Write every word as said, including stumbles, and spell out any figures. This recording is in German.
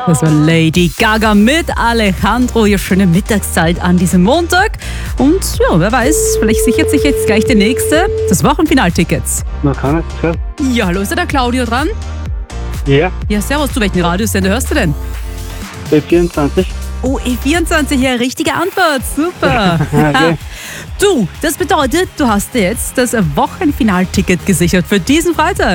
Das war Lady Gaga mit Alejandro. Ihr schöne Mittagszeit an diesem Montag. Und ja, wer weiß, vielleicht sichert sich jetzt gleich der Nächste das Wochenfinaltickets. Man kann es hören. Ja, hallo, ist da der Claudio dran? Ja, Ja, servus, zu welchen Radiosender hörst du denn? B vierundzwanzig. Oh, E vierundzwanzig, ja, richtige Antwort, super. Okay. Du, das bedeutet, du hast dir jetzt das Wochenfinalticket gesichert für diesen Freitag.